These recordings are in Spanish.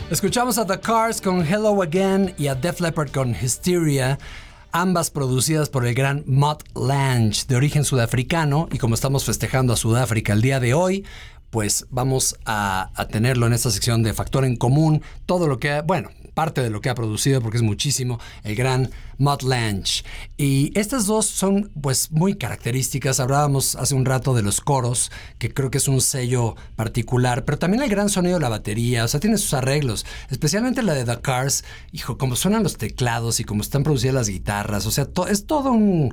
Escuchamos a The Cars con Hello Again y a Def Leppard con Hysteria, ambas producidas por el gran Mutt Lange, de origen sudafricano, y como estamos festejando a Sudáfrica el día de hoy, pues vamos a tenerlo en esta sección de Factor en Común, todo lo que, parte de lo que ha producido, porque es muchísimo, el gran Mutt Lange. Y estas dos son pues muy características. Hablábamos hace un rato de los coros, que creo que es un sello particular, pero también el gran sonido de la batería, o sea, tiene sus arreglos, especialmente la de The Cars. Hijo, cómo suenan los teclados y cómo están producidas las guitarras, o sea, es todo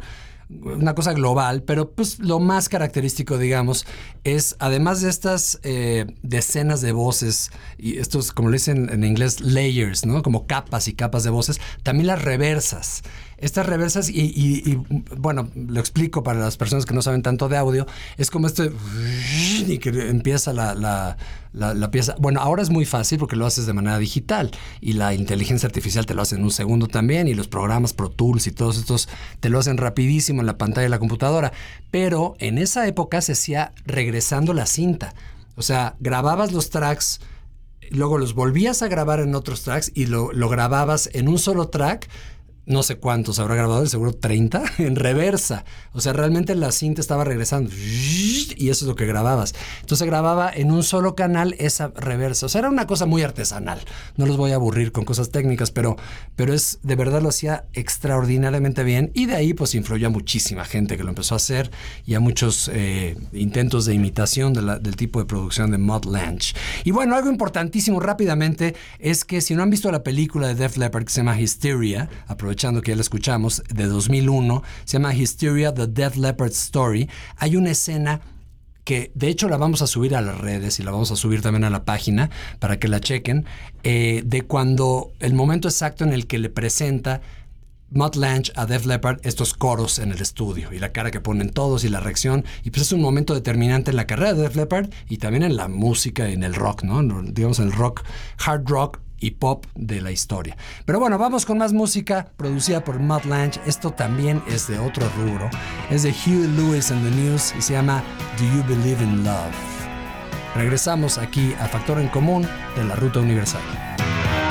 una cosa global, pero pues lo más característico, digamos, es, además de estas decenas de voces, y estos, como le dicen en inglés, layers, ¿no? Como capas y capas de voces, también las reversas. Estas reversas, y bueno, lo explico para las personas que no saben tanto de audio, es como y que empieza la pieza. Bueno, ahora es muy fácil porque lo haces de manera digital y la inteligencia artificial te lo hace en un segundo también, y los programas Pro Tools y todos estos te lo hacen rapidísimo en la pantalla de la computadora. Pero en esa época se hacía regresando la cinta. O sea, grababas los tracks, luego los volvías a grabar en otros tracks y lo grababas en un solo track. No sé cuántos habrá grabado, seguro 30, en reversa. O sea, realmente la cinta estaba regresando y eso es lo que grababas. Entonces grababa en un solo canal esa reversa. O sea, era una cosa muy artesanal. No los voy a aburrir con cosas técnicas, pero es, de verdad lo hacía extraordinariamente bien, y de ahí pues influyó a muchísima gente que lo empezó a hacer, y a muchos intentos de imitación del tipo de producción de Mutt Lange. Y bueno, algo importantísimo rápidamente es que si no han visto la película de Def Leppard que se llama Hysteria, aprovechando que ya la escuchamos, de 2001, se llama Hysteria, The Def Leppard Story. Hay una escena que de hecho la vamos a subir a las redes y la vamos a subir también a la página para que la chequen, de cuando el momento exacto en el que le presenta Mutt Lange a Def Leppard estos coros en el estudio, y la cara que ponen todos y la reacción, y pues es un momento determinante en la carrera de Def Leppard y también en la música y en el rock, ¿no? Digamos, en el rock, hard rock y pop de la historia. Pero bueno, vamos con más música producida por Mutt Lange. Esto también es de otro rubro. Es de Huey Lewis and the News y se llama Do You Believe in Love? Regresamos aquí a Factor en Común de la Ruta Universal.